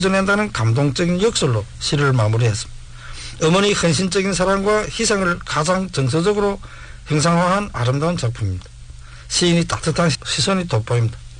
전한다는 감동적인 역설로 시를 마무리했습니다. 어머니 헌신적인 사랑과 희생을 가장 정서적으로 형상화한 아름다운 작품입니다. 시인이 따뜻한 시선이 돋보입니다.